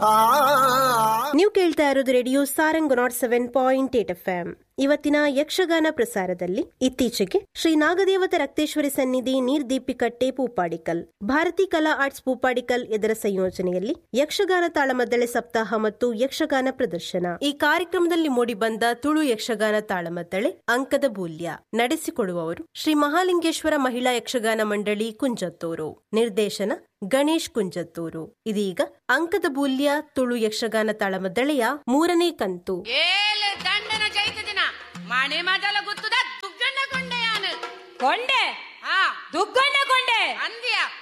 ನೀವು ಕೇಳ್ತಾ ಇರೋದು ರೇಡಿಯೋ ಸಾರಂಗ್ 107.8 FM. ಇವತ್ತಿನ ಯಕ್ಷಗಾನ ಪ್ರಸಾರದಲ್ಲಿ ಇತ್ತೀಚೆಗೆ ಶ್ರೀ ನಾಗದೇವತ ರಕ್ತೇಶ್ವರಿ ಸನ್ನಿಧಿ ನೀರ್ದೀಪಿಕಟ್ಟೆ ಪೂಪಾಡಿಕಲ್, ಭಾರತಿ ಕಲಾ ಆರ್ಟ್ಸ್ ಪೂಪಾಡಿಕಲ್ ಇದರ ಸಂಯೋಜನೆಯಲ್ಲಿ ಯಕ್ಷಗಾನ ತಾಳಮದ್ದಳೆ ಸಪ್ತಾಹ ಮತ್ತು ಯಕ್ಷಗಾನ ಪ್ರದರ್ಶನ. ಈ ಕಾರ್ಯಕ್ರಮದಲ್ಲಿ ಮೂಡಿಬಂದ ತುಳು ಯಕ್ಷಗಾನ ತಾಳಮದ್ದಳೆ ಅಂಕದ ಬೂಲ್ಯ ನಡೆಸಿಕೊಡುವವರು ಶ್ರೀ ಮಹಾಲಿಂಗೇಶ್ವರ ಮಹಿಳಾ ಯಕ್ಷಗಾನ ಮಂಡಳಿ ಕುಂಜತ್ತೂರು. ನಿರ್ದೇಶನ ಗಣೇಶ್ ಕುಂಜತ್ತೂರು. ಇದೀಗ ಅಂಕದ ಬೂಲ್ಯ ತುಳು ಯಕ್ಷಗಾನ ತಾಳಮದ್ದಳೆಯ 3ನೇ ಕಂತು. ಮನೆ ಮೊದಲ ಗುತ್ತುದ ದುಗ್ಗಣ್ಣ ಕೊಂಡೆ ಯಾನು ಕೊಂಡೆ ಹಾ ದುಗ್ಗಣ್ಣ ಕೊಂಡೆ ಅಂದ್ಯ